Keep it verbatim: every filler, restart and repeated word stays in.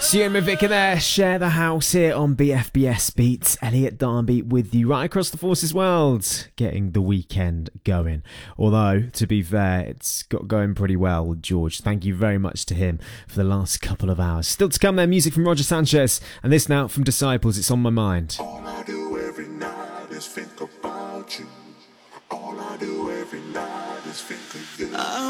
Stuart Vicar there, share the house here on B F B S Beats. Elliot Darby with you right across the Forces world, getting the weekend going. Although, to be fair, it's got going pretty well with George. Thank you very much to him for the last couple of hours. Still to come there, music from Roger Sanchez, and this now from Disciples, It's On My Mind. All I do every night is think about you. All I do every night is think of you.